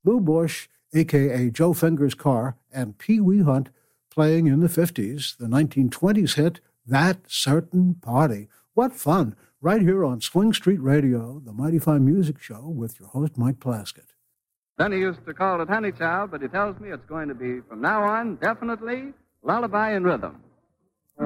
Lou Bush, a.k.a. Joe Fingers Carr, and Pee Wee Hunt playing in the 50s, the 1920s hit, That Certain Party. What fun! Right here on Swing Street Radio, the Mighty Fine Music Show with your host, Mike Plaskett. Then he used to call it Honey Child, but he tells me it's going to be, from now on, definitely Lullaby in Rhythm.